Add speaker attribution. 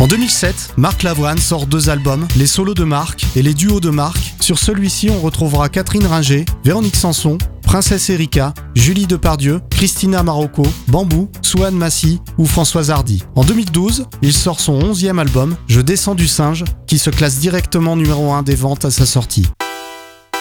Speaker 1: En 2007, Marc Lavoine sort 2 albums, les solos de Marc et les duos de Marc. Sur celui-ci, on retrouvera Catherine Ringer, Véronique Sanson, Princesse Erika, Julie Depardieu, Christina Marocco, Bambou, Souane Massy ou Françoise Hardy. En 2012, il sort son 11e album, Je descends du singe, qui se classe directement numéro 1 des ventes à sa sortie.